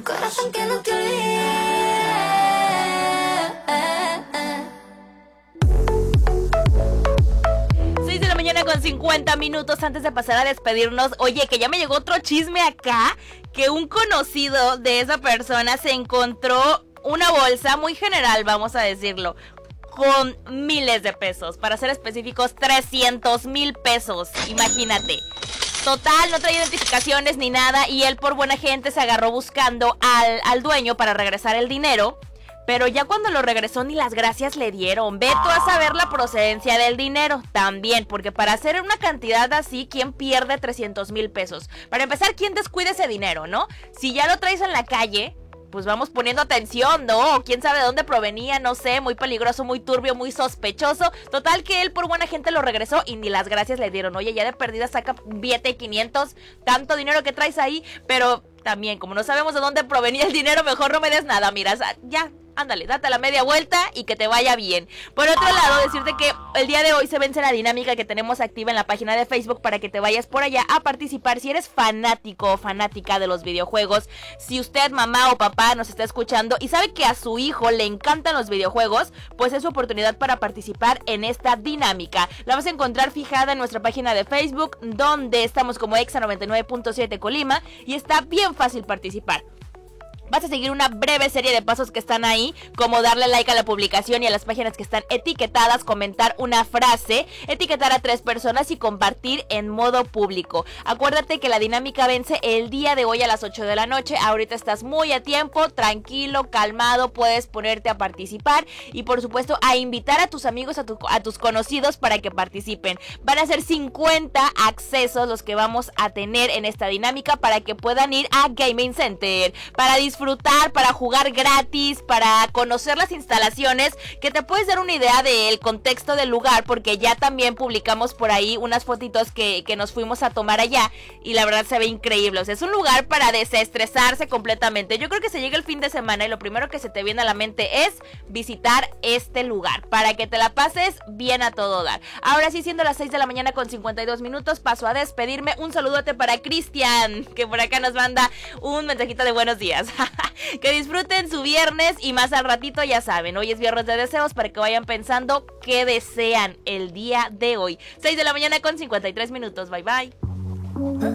Un corazón que no te olvide. 50 minutos antes de pasar a despedirnos. Oye, que ya me llegó otro chisme acá, que un conocido de esa persona se encontró una bolsa muy general, vamos a decirlo, con miles de pesos, para ser específicos 300,000 pesos, imagínate. Total, no traía identificaciones ni nada, y él por buena gente se agarró buscando al dueño para regresar el dinero. Pero ya cuando lo regresó ni las gracias le dieron. Ve tú a saber la procedencia del dinero también, porque para hacer una cantidad así, ¿quién pierde 300,000 pesos? Para empezar, ¿quién descuida ese dinero, no? Si ya lo traes en la calle, pues vamos poniendo atención, ¿no? ¿Quién sabe de dónde provenía? No sé, muy peligroso, muy turbio, muy sospechoso. Total que él por buena gente lo regresó y ni las gracias le dieron. Oye, ya de perdida saca un billete de 500, tanto dinero que traes ahí, pero también, como no sabemos de dónde provenía el dinero, mejor no me des nada, mira, ya. Ándale, date la media vuelta y que te vaya bien. Por otro lado, decirte que el día de hoy se vence la dinámica que tenemos activa en la página de Facebook para que te vayas por allá a participar. Si eres fanático o fanática de los videojuegos, si usted, mamá o papá, nos está escuchando y sabe que a su hijo le encantan los videojuegos, pues es su oportunidad para participar en esta dinámica. La vas a encontrar fijada en nuestra página de Facebook, donde estamos como Exa 99.7 Colima, y está bien fácil participar. Vas a seguir una breve serie de pasos que están ahí, como darle like a la publicación y a las páginas que están etiquetadas, comentar una frase, etiquetar a 3 personas y compartir en modo público. Acuérdate que la dinámica vence el día de hoy a las 8 de la noche. Ahorita estás muy a tiempo, tranquilo, calmado, puedes ponerte a participar y por supuesto a invitar a tus amigos, a tus conocidos para que participen. Van a ser 50 accesos los que vamos a tener en esta dinámica para que puedan ir a Gaming Center, para disfrutar, para jugar gratis, para conocer las instalaciones, que te puedes dar una idea del contexto del lugar, porque ya también publicamos por ahí unas fotitos que nos fuimos a tomar allá y la verdad se ve increíble. O sea, es un lugar para desestresarse completamente. Yo creo que se llega el fin de semana y lo primero que se te viene a la mente es visitar este lugar, para que te la pases bien a todo dar. Ahora sí, siendo las 6 de la mañana con 52 minutos, paso a despedirme. Un saludote para Cristian, que por acá nos manda un mensajito de buenos días. Que disfruten su viernes y más al ratito, ya saben, hoy es viernes de deseos, para que vayan pensando qué desean el día de hoy. 6 de la mañana con 53 minutos, bye bye.